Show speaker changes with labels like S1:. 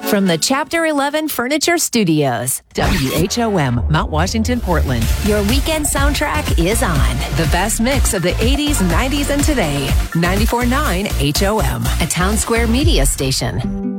S1: From the Chapter 11 Furniture Studios, WHOM, Mount Washington, Portland. Your weekend soundtrack is on. The best mix of the 80s, 90s, and today. 94.9 HOM, a Town Square media station.